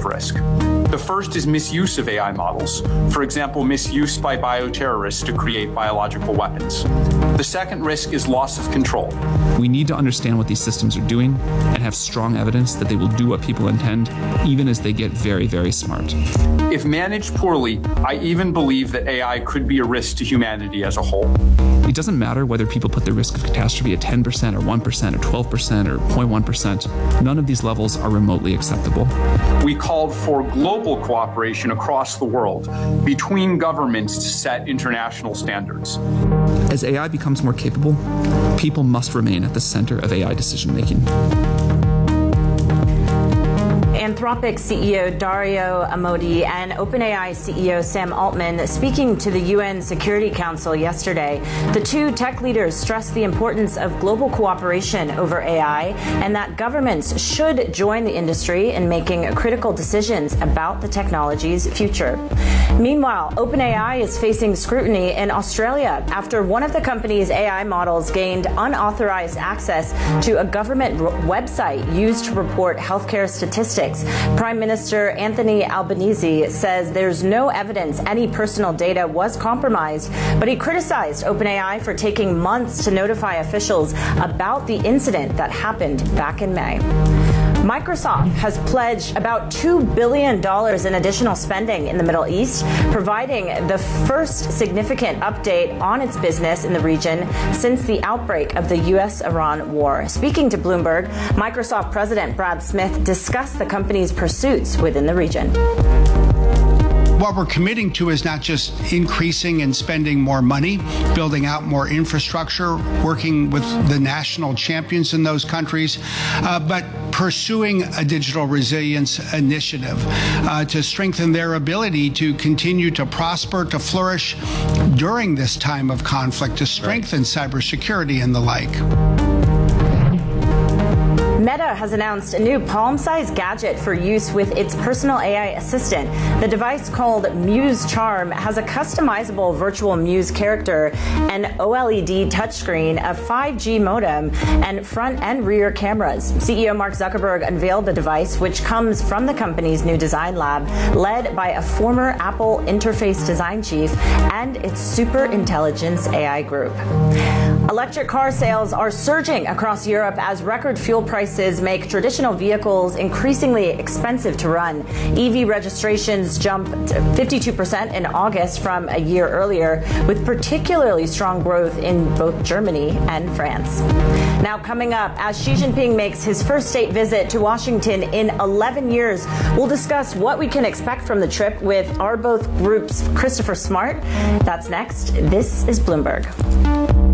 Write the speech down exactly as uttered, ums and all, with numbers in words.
of risk. The first is misuse of A I models, for example, misuse by bioterrorists to create biological weapons. The second risk is loss of control. We need to understand what these systems are doing and have strong evidence that they will do what people intend, even as they get very, very smart. If managed poorly, I even believe that A I could be a risk to humanity as a whole. It doesn't matter whether people put the risk of catastrophe at ten percent or one percent or twelve percent or zero point one percent. None of these levels are remotely acceptable. We called for global cooperation across the world between governments to set international standards. As A I becomes more capable, people must remain at the center of A I decision-making. Anthropic C E O Dario Amodei and OpenAI C E O Sam Altman speaking to the U N Security Council yesterday. The two tech leaders stressed the importance of global cooperation over A I and that governments should join the industry in making critical decisions about the technology's future. Meanwhile, OpenAI is facing scrutiny in Australia after one of the company's A I models gained unauthorized access to a government website used to report healthcare statistics. Prime Minister Anthony Albanese says there's no evidence any personal data was compromised, but he criticized OpenAI for taking months to notify officials about the incident that happened back in May. Microsoft has pledged about two billion dollars in additional spending in the Middle East, providing the first significant update on its business in the region since the outbreak of the U S Iran war. Speaking to Bloomberg, Microsoft President Brad Smith discussed the company's pursuits within the region. What we're committing to is not just increasing and spending more money, building out more infrastructure, working with the national champions in those countries, uh, but pursuing a digital resilience initiative uh, to strengthen their ability to continue to prosper, to flourish during this time of conflict, to strengthen cybersecurity and the like. Meta has announced a new palm-sized gadget for use with its personal A I assistant. The device, called Muse Charm, has a customizable virtual Muse character, an OLED touchscreen, a five G modem, and front and rear cameras. C E O Mark Zuckerberg unveiled the device, which comes from the company's new design lab, led by a former Apple interface design chief and its super intelligence A I group. Electric car sales are surging across Europe as record fuel prices make traditional vehicles increasingly expensive to run. E V registrations jumped fifty-two percent in August from a year earlier, with particularly strong growth in both Germany and France. Now coming up, as Xi Jinping makes his first state visit to Washington in eleven years, we'll discuss what we can expect from the trip with our both Group's Christopher Smart. That's next. This is Bloomberg.